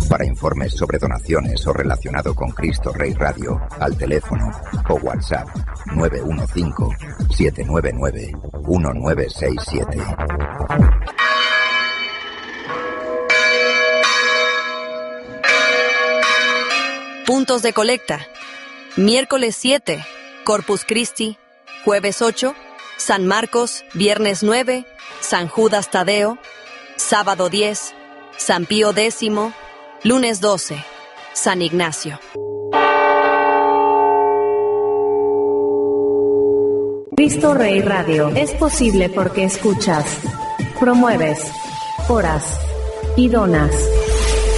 Para informes sobre donaciones o relacionado con Cristo Rey Radio, al teléfono o WhatsApp 915-799-1967. Puntos de colecta. Miércoles 7, Corpus Christi. Jueves 8, San Marcos. Viernes 9, San Judas Tadeo. Sábado 10, San Pío X. Lunes 12, San Ignacio. Cristo Rey Radio es posible porque escuchas, promueves, oras y donas.